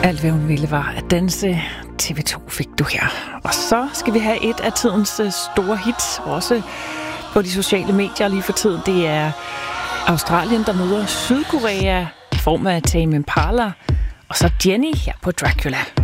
Alt hvad hun ville var at danse. TV2 fik du her. Og så skal vi have et af tidens store hits, også på de sociale medier lige for tiden. Det er Australien, der møder Sydkorea i form af Tame Impala. Og så Jenny her på Dracula.